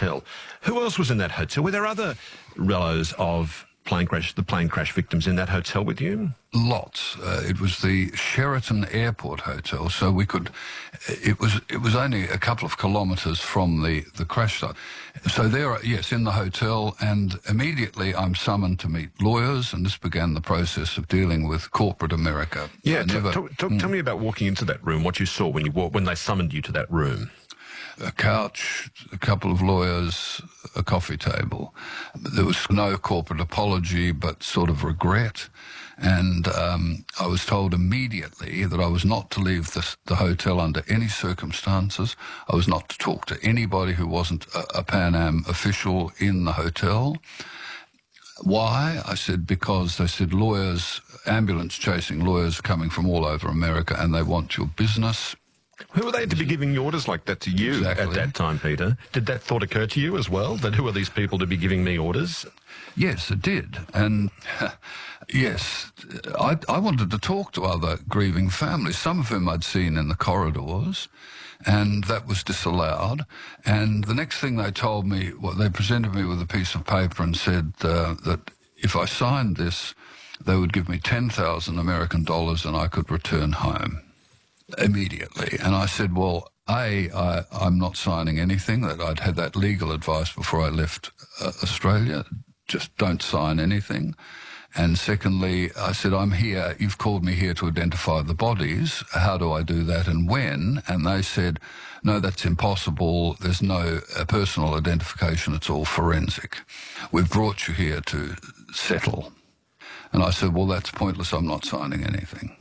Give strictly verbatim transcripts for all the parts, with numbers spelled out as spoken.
hotel. Who else was in that hotel? Were there other relatives of plane crash, the plane crash victims in that hotel with you? Lots. Uh, it was the Sheraton Airport Hotel, so we could. It was it was only a couple of kilometres from the the crash site. So there, yes, in the hotel, and immediately I'm summoned to meet lawyers, and this began the process of dealing with corporate America. Yeah, I t- never, t- t- mm. tell me about walking into that room. What you saw when you walk, when they summoned you to that room. A couch, a couple of lawyers, a coffee table. There was no corporate apology, but sort of regret. And um, I was told immediately that I was not to leave the, the hotel under any circumstances. I was not to talk to anybody who wasn't a, a Pan Am official in the hotel. Why? I said, because they said lawyers, ambulance chasing lawyers coming from all over America, and they want your business. Who are they to be giving orders like that to you Exactly. at that time, Peter? Did that thought occur to you as well, that who are these people to be giving me orders? Yes, it did. And yes, I, I wanted to talk to other grieving families, some of whom I'd seen in the corridors, and that was disallowed. And the next thing they told me, well, they presented me with a piece of paper and said uh, that if I signed this, they would give me ten thousand American dollars and I could return home immediately. And I said, well, A, I, I'm not signing anything. That I'd had that legal advice before I left uh, Australia. Just don't sign anything. And secondly, I said, I'm here, you've called me here to identify the bodies. How do I do that and when? And they said, no, that's impossible. There's no uh, personal identification. It's all forensic. We've brought you here to settle. And I said, well, that's pointless. I'm not signing anything.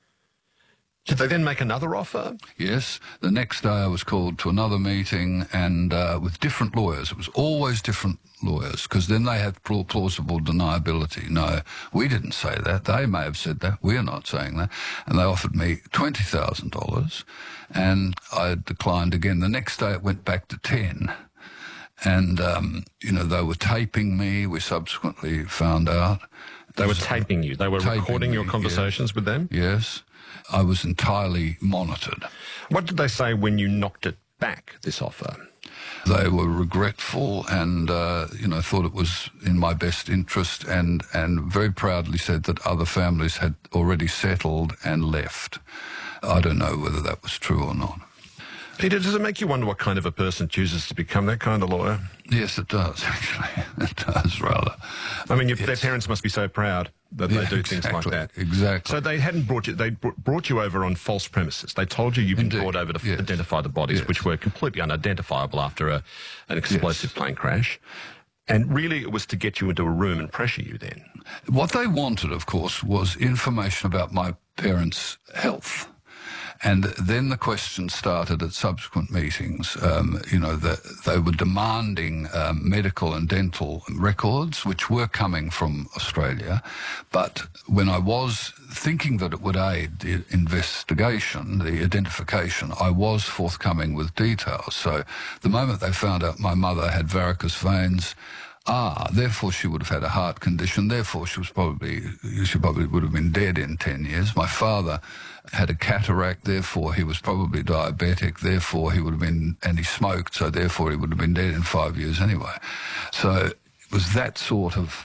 Did they then make another offer? Yes. The next day I was called to another meeting and uh, with different lawyers. It was always different lawyers because then they had plausible deniability. No, we didn't say that. They may have said that. We're not saying that. And they offered me twenty thousand dollars and I declined again. The next day it went back to ten. And, um, you know, they were taping me. We subsequently found out. They were taping you. They were recording me, your conversations yeah. with them? Yes. I was entirely monitored. What did they say when you knocked it back, this offer? They were regretful and, uh, you know, thought it was in my best interest and, and very proudly said that other families had already settled and left. I don't know whether that was true or not. Peter, does it make you wonder what kind of a person chooses to become that kind of lawyer? Yes, it does, actually. It does, rather. I mean, yes. Their parents must be so proud that yeah, they do exactly, things like that. Exactly. So they hadn't brought you, they brought you over on false premises. They told you you'd been Indeed. brought over to yes. identify the bodies, yes. which were completely unidentifiable after a, an explosive yes. plane crash. And really it was to get you into a room and pressure you then. What they wanted, of course, was information about my parents' health. And then the questions started at subsequent meetings. Um, you know, the, they were demanding um, medical and dental records, which were coming from Australia. But when I was thinking that it would aid the investigation, the identification, I was forthcoming with details. So the moment they found out my mother had varicose veins, Ah, therefore she would have had a heart condition. Therefore she was probably, she probably would have been dead in ten years. My father had a cataract. Therefore he was probably diabetic. Therefore he would have been, and he smoked. So therefore he would have been dead in five years anyway. So it was that sort of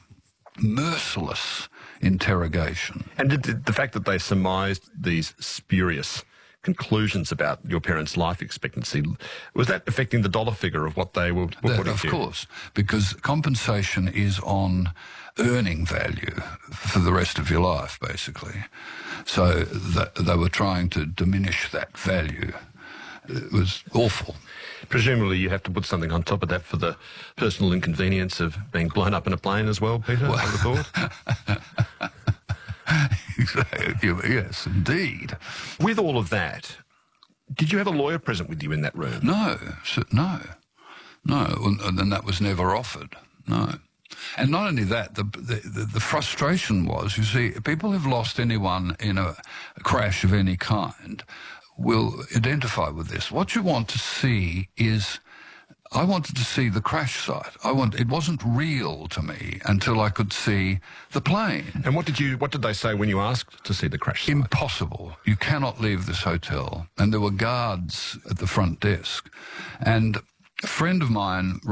merciless interrogation. And did, did the fact that they surmised these spurious conclusions about your parents' life expectancy, was that affecting the dollar figure of what they were, were that, putting Of to you? course, because compensation is on earning value for the rest of your life, basically. So that, they were trying to diminish that value. It was awful. Presumably you have to put something on top of that for the personal inconvenience of being blown up in a plane as well, Peter, well, I would have thought. Yes, indeed. With all of that, did you have a lawyer present with you in that room? No, no, no, and that was never offered, no. And not only that, the, the, the frustration was, you see, people who've lost anyone in a, a crash of any kind will identify with this. What you want to see is, I wanted to see the crash site. I want, it wasn't real to me until I could see the plane. And what did you, what did they say when you asked to see the crash site? Impossible. You cannot leave this hotel. And there were guards at the front desk. And a friend of mine